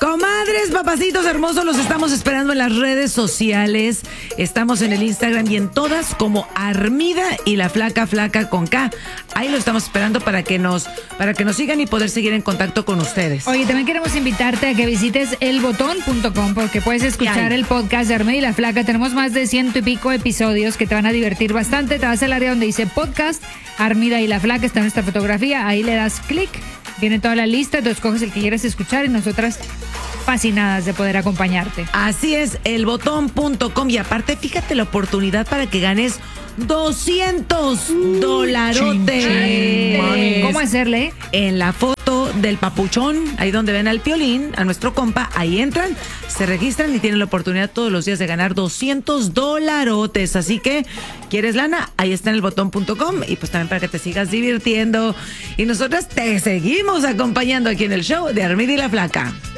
Comadres, papacitos hermosos, los estamos esperando en las redes sociales. Estamos en el Instagram y en todas como Armida y la Flaca con K. Ahí lo estamos esperando para que nos sigan y poder seguir en contacto con ustedes. Oye, también queremos invitarte a que visites elbotón.com porque puedes escuchar el podcast de Armida y la Flaca. Tenemos más de 100 y pico episodios que te van a divertir bastante. Te vas al área donde dice podcast, Armida y la Flaca, está nuestra fotografía. Ahí le das clic, viene toda la lista, tú escoges el que quieres escuchar y nosotras fascinadas de poder acompañarte. Así es, elbotón.com. Y aparte, fíjate la oportunidad para que ganes $200 dolarotes. ¿Cómo hacerle? En la foto del papuchón, ahí donde ven al Piolín, a nuestro compa, ahí entran, se registran y tienen la oportunidad todos los días de ganar $200 dolarotes. Así que, ¿quieres lana? Ahí está en elbotón.com y pues también para que te sigas divirtiendo. Y nosotras te seguimos acompañando aquí en el show de Armida y la Flaca.